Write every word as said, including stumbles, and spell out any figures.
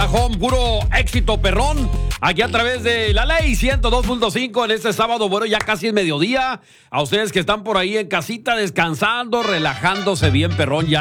relajón, puro éxito perrón. Aquí a través de la ley ciento dos punto cinco en este sábado, bueno, ya casi es mediodía. A ustedes que están por ahí en casita descansando, relajándose bien perrón, ya